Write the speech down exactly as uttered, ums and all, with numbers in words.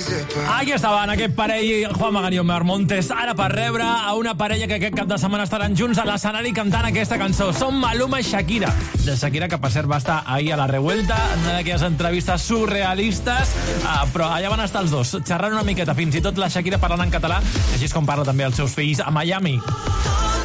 Aquí estaven, aquest parell, Juan Magán i Omar Montes, ara per rebre a una parella que aquest cap de setmana estaran junts a l'escenari cantant aquesta cançó. Són Maluma i Shakira. De Shakira, que per cert va estar ahir a la Revuelta, en una d'aquelles entrevistes surrealistes, uh, però allà van estar els dos, xerrant una miqueta, fins i tot la Shakira parlant en català, així és com parla també els seus fills a Miami.